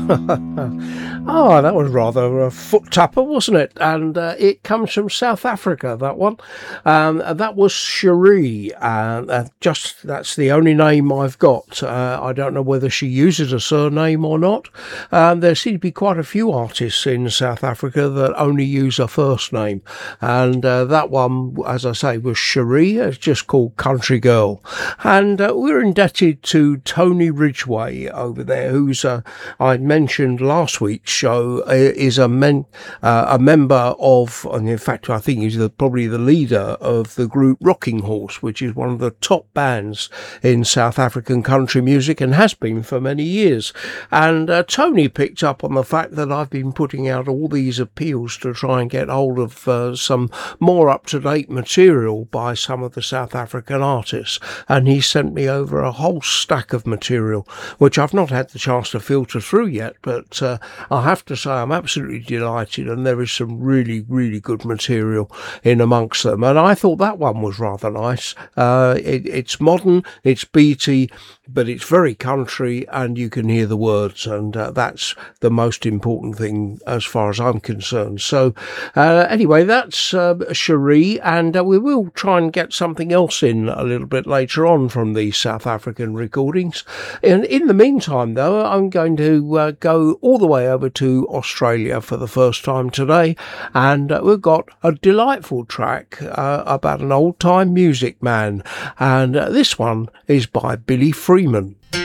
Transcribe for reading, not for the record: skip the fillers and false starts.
Oh, that was rather a foot tapper, wasn't it? And it comes from South Africa, that one. That was Cherie. Just that's the only name I've got. I don't know whether she uses a surname or not. There seem to be quite a few artists in South Africa that only use a first name. And that one, as I say, was Cherie. It's just called Country Girl. And we're indebted to Tony Ridgway over there, who's I mentioned last week's show, is a member of, and in fact I think he's probably the leader of the group Rocking Horse, which is one of the top bands in South African country music and has been for many years. And Tony picked up on the fact that I've been putting out all these appeals to try and get hold of some more up-to-date material by some of the South African artists, and he sent me over a whole stack of material which I've not had the chance to filter through yet, but I have to say I'm absolutely delighted, and there is some really, really good material in amongst them. And I thought that one was rather nice. It's modern, it's beaty, but it's very country, and you can hear the words, and that's the most important thing as far as I'm concerned. So anyway, that's Cherie, and we will try and get something else in a little bit later on from these South African recordings. And in the meantime, though, I'm going to go all the way over to Australia for the first time today, and we've got a delightful track about an old-time music man, and this one is by Billy Freeman.